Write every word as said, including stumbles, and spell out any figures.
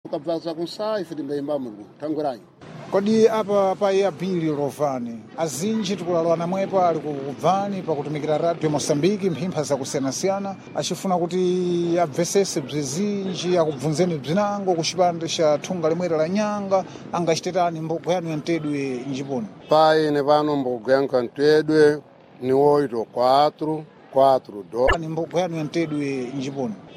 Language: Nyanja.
Ukabvaza kunsai sitimbayimba mulungu tanguranyi. Kodi apa pa ya bili rovani azinji tikulalwana mwepo ali kubvani pakutumikira radio Mosambiki mphimpha zakusiyanasiyana acifuna kuti abvesese bzizinji akubvunzeni bzinango kucipande ca thunga limwera la nyanga angacitetani mbogo yanu ya Ntedwe njiponi. Pai ne pano mbogo yangu ya Ntedwe ni oito quatro quatro dois. Ni mbogo yanu ya Ntedwe njiponi.